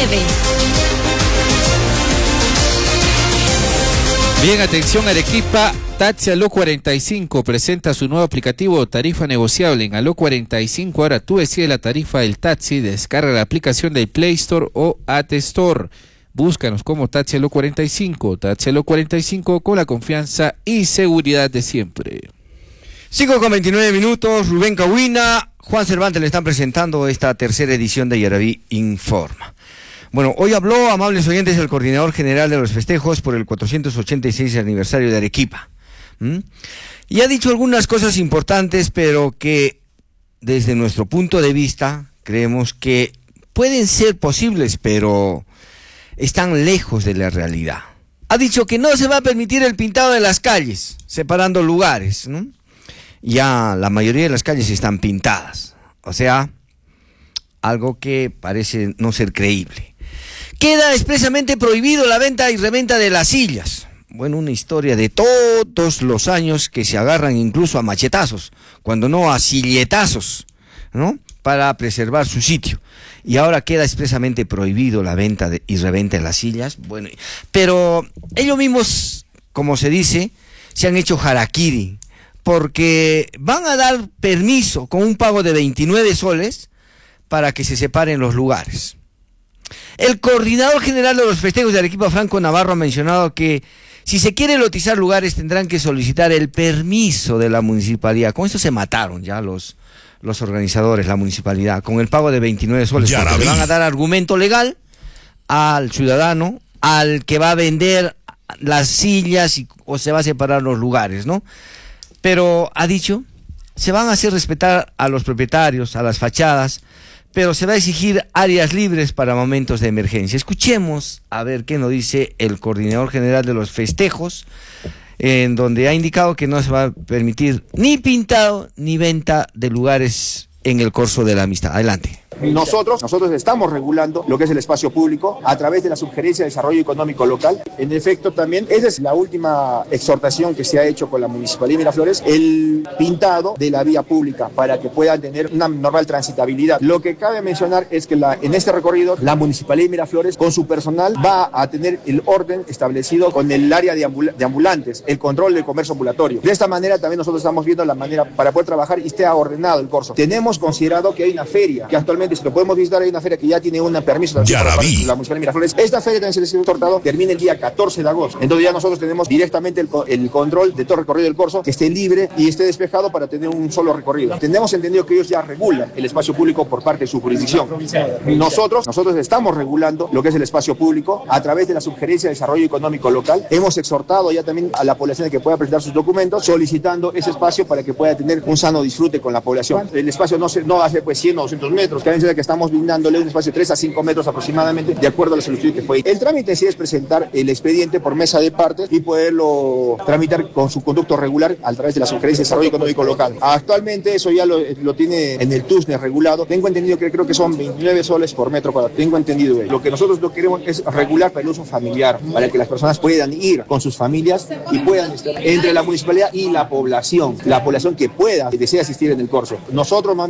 Bien, atención Arequipa, Taxi Aló 45 presenta su nuevo aplicativo tarifa negociable. En Aló 45 ahora tú decides la tarifa del taxi, descarga la aplicación del Play Store o App Store. Búscanos como Taxi Aló 45, Taxi Aló 45 con la confianza y seguridad de siempre. 5:29, Rubén Cahuina, Juan Cervantes le están presentando esta tercera edición de Yaraví Informa. Bueno, hoy habló, amables oyentes, el coordinador general de los festejos por el 486 aniversario de Arequipa. Y ha dicho algunas cosas importantes, pero que desde nuestro punto de vista creemos que pueden ser posibles, pero están lejos de la realidad. Ha dicho que no se va a permitir el pintado de las calles, separando lugares, ¿no? Ya la mayoría de las calles están pintadas, o sea, algo que parece no ser creíble. Queda expresamente prohibido la venta y reventa de las sillas. Bueno, una historia de todos los años que se agarran incluso a machetazos, cuando no a silletazos, ¿no? Para preservar su sitio. Y ahora queda expresamente prohibido la venta y reventa de las sillas. Bueno, pero ellos mismos, como se dice, se han hecho harakiri, porque van a dar permiso con un pago de 29 soles para que se separen los lugares. El coordinador general de los festejos de Arequipa, Franco Navarro, ha mencionado que si se quiere lotizar lugares tendrán que solicitar el permiso de la municipalidad. Con esto se mataron ya los organizadores, la municipalidad, con el pago de 29 soles. Le van a dar argumento legal al ciudadano, al que va a vender las sillas o se va a separar los lugares, ¿no? Pero ha dicho, se van a hacer respetar a los propietarios, a las fachadas, pero se va a exigir áreas libres para momentos de emergencia. Escuchemos a ver qué nos dice el coordinador general de los festejos, en donde ha indicado que no se va a permitir ni pintado ni venta de lugares en el curso de la amistad. Adelante. Nosotros estamos regulando lo que es el espacio público a través de la Subgerencia de Desarrollo Económico Local. En efecto, también, esa es la última exhortación que se ha hecho con la Municipalidad de Miraflores, el pintado de la vía pública para que puedan tener una normal transitabilidad. Lo que cabe mencionar es que en este recorrido, la Municipalidad de Miraflores, con su personal, va a tener el orden establecido con el área de ambulantes, el control del comercio ambulatorio. De esta manera, también nosotros estamos viendo la manera para poder trabajar y esté ordenado el curso. Tenemos considerado que hay una feria, que actualmente, si lo podemos visitar, hay una feria que ya tiene un permiso de la Municipalidad de Miraflores. Esta feria también se les ha otorgado, termina el día 14 de agosto. Entonces ya nosotros tenemos directamente el control de todo el recorrido del curso, que esté libre y esté despejado para tener un solo recorrido. Tenemos entendido que ellos ya regulan el espacio público por parte de su jurisdicción. Nosotros estamos regulando lo que es el espacio público a través de la Subgerencia de Desarrollo Económico Local. Hemos exhortado ya también a la población de que pueda presentar sus documentos, solicitando ese espacio para que pueda tener un sano disfrute con la población. El espacio no hace pues 100 o 200 metros, que que estamos brindándole un espacio de 3 a 5 metros aproximadamente, de acuerdo a la solicitud que fue. El trámite sí es presentar el expediente por mesa de partes y poderlo tramitar con su conducto regular a través de la Subgerencia de Desarrollo Económico Local. Actualmente eso ya lo tiene en el TUSNE regulado. Tengo entendido que creo que son 29 soles por metro cuadrado. Tengo entendido. Lo que nosotros queremos es regular para el uso familiar, para que las personas puedan ir con sus familias y puedan estar entre la municipalidad y la población que pueda, que desea asistir en el curso. Nosotros,